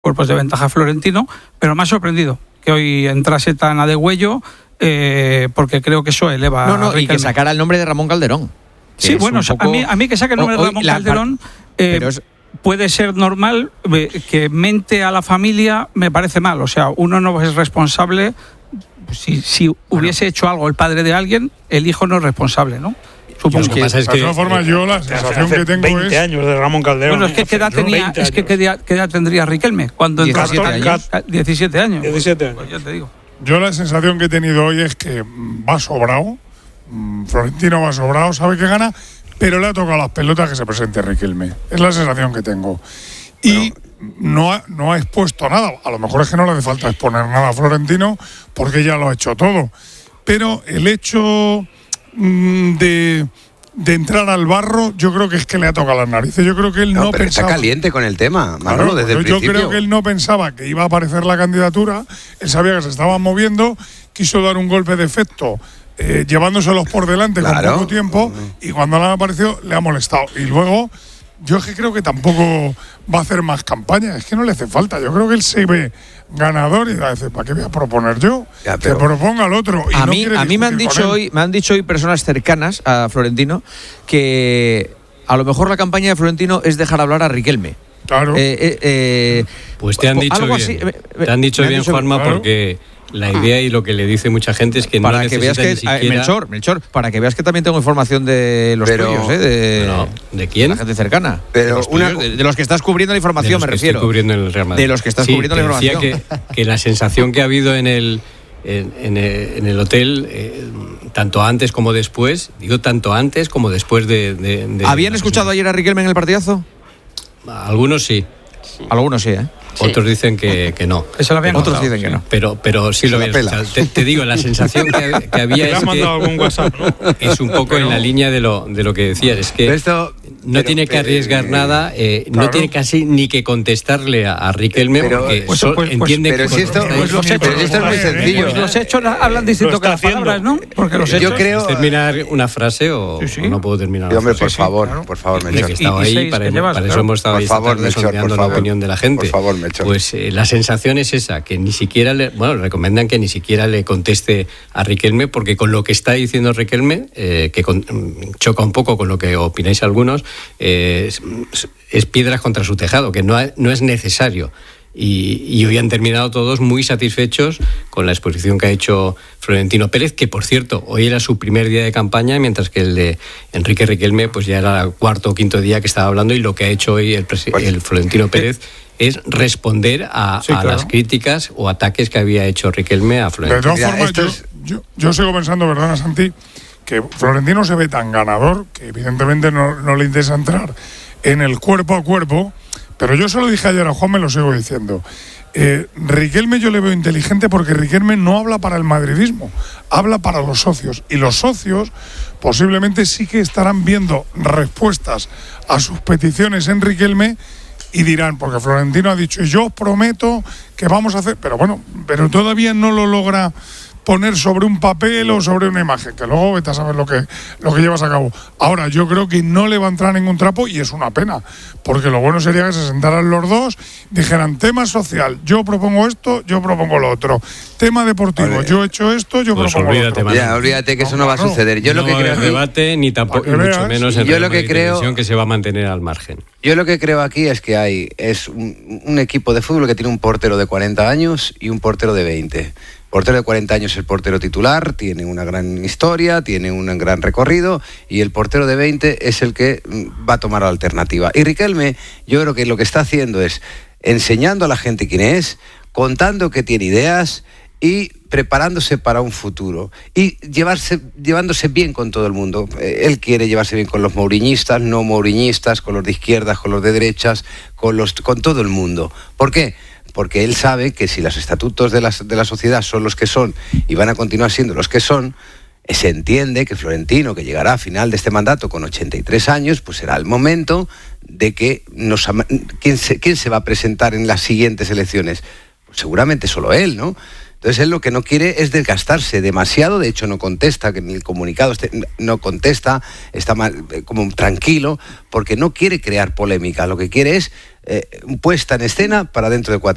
cuerpos de ventaja Florentino, pero me ha sorprendido que hoy entrase tan a degüello, porque creo que eso eleva y que sacara el nombre de Ramón Calderón. Sí, bueno, poco... a mí que saque el nombre de Ramón Calderón puede ser normal, que mente a la familia me parece mal. O sea, uno no es responsable. Si hubiese hecho algo el padre de alguien, el hijo no es responsable, ¿no? Supongo que pasa es que de todas formas yo la sensación que tengo 20 años de Ramón Calderón. Bueno, es que ¿qué edad tendría Riquelme cuando entró? 17 años. 17 años. Pues ya te digo. Yo la sensación que he tenido hoy es que va sobrado. Florentino va sobrado, sabe que gana, pero le ha tocado las pelotas que se presente Riquelme. Es la sensación que tengo. Y no ha expuesto nada. A lo mejor es que no le hace falta exponer nada a Florentino, porque ya lo ha hecho todo. Pero el hecho de entrar al barro, yo creo que es que le ha tocado las narices. Yo creo que él no pensaba. Está caliente con el tema, Manolo, desde el principio. Yo creo que él no pensaba que iba a aparecer la candidatura. Él sabía que se estaban moviendo, quiso dar un golpe de efecto, llevándoselos por delante con poco tiempo, y cuando le han aparecido le ha molestado. Y luego, yo es que creo que tampoco va a hacer más campaña, es que no le hace falta. Yo creo que él se ve ganador y dice, ¿para qué voy a proponer yo? Que proponga al otro. Y a mí me han dicho hoy personas cercanas a Florentino que a lo mejor la campaña de Florentino es dejar hablar a Riquelme. Claro. Pues te han dicho bien. Así, te han dicho bien, Juanma, claro. Porque la idea y lo que le dice mucha gente es que para no que veas que ni siquiera... Melchor, para que veas que también tengo información de los tuyos, ¿de quién? De la gente cercana. Pero de los que estás cubriendo la información, me refiero. Estoy cubriendo el Real Madrid. De los que estás cubriendo la información. Decía que la sensación que ha habido en el hotel, tanto antes como después, digo tanto antes como después de ¿Habían escuchado ayer a Riquelme en el partidazo? Algunos sí. Algunos sí, ¿eh? Otros dicen que no. Eso lo habían Otros contado, dicen que no. Pero sí lo habían escuchado. Te digo, la sensación que había ¿Te has mandado algún WhatsApp, ¿no? Es un poco en la línea de lo que decías. Es que no tiene que arriesgar nada, no tiene casi ni que contestarle a Riquelme, porque entiende que... esto es muy sencillo. Pues los hechos hablan distinto que las palabras, ¿no? Porque los hechos... Yo creo... ¿Terminar una frase o no puedo terminar una frase? Por favor, Melchor. Que estaba ahí, para eso hemos estado ahí sondeando la opinión de la gente. Por favor, Melchor. Pues la sensación es esa, que ni siquiera recomiendan que ni siquiera le conteste a Riquelme, porque con lo que está diciendo Riquelme, choca un poco con lo que opináis algunos, es piedras contra su tejado, que no es necesario. Y hoy han terminado todos muy satisfechos con la exposición que ha hecho Florentino Pérez, que por cierto, hoy era su primer día de campaña, mientras que el de Enrique Riquelme pues ya era el cuarto o quinto día que estaba haando, y lo que ha hecho hoy el Florentino Pérez es responder a las críticas o ataques que había hecho Riquelme a Florentino. De todas formas, yo sigo pensando, ¿verdad, Santi?, que Florentino se ve tan ganador que evidentemente no le interesa entrar en el cuerpo a cuerpo, pero yo se lo dije ayer a Juan, me lo sigo diciendo. Riquelme yo le veo inteligente, porque Riquelme no habla para el madridismo, habla para los socios, y los socios posiblemente sí que estarán viendo respuestas a sus peticiones en Riquelme y dirán, porque Florentino ha dicho, yo os prometo que vamos a hacer, pero todavía no lo logra poner sobre un papel o sobre una imagen, que luego vete a saber lo que llevas a cabo. Ahora, yo creo que no le va a entrar ningún trapo, y es una pena, porque lo bueno sería que se sentaran los dos, dijeran, tema social, yo propongo esto, yo propongo lo otro, tema deportivo, yo he hecho esto, yo propongo lo otro. Olvídate que eso no va a suceder. Yo no lo que creo debate, ni tampoco, ni mucho menos en yo lo que creo que se va a mantener al margen. Yo lo que creo aquí es que es un equipo de fútbol que tiene un portero de 40 años y un portero de 20. Portero de 40 años es el portero titular, tiene una gran historia, tiene un gran recorrido, y el portero de 20 es el que va a tomar la alternativa. Y Riquelme, yo creo que lo que está haciendo es enseñando a la gente quién es, contando que tiene ideas y preparándose para un futuro, y llevándose bien con todo el mundo. Él quiere llevarse bien con los mouriñistas, no mouriñistas, con los de izquierdas, con los de derechas, con todo el mundo. ¿Por qué? Porque él sabe que si los estatutos de la sociedad son los que son y van a continuar siendo los que son, se entiende que Florentino, que llegará a final de este mandato con 83 años, pues será el momento de que ¿quién se va a presentar en las siguientes elecciones? Pues seguramente solo él, ¿no? Entonces él lo que no quiere es desgastarse demasiado, de hecho no contesta, que ni el comunicado no contesta, está como tranquilo, porque no quiere crear polémica, lo que quiere es puesta en escena para dentro de 4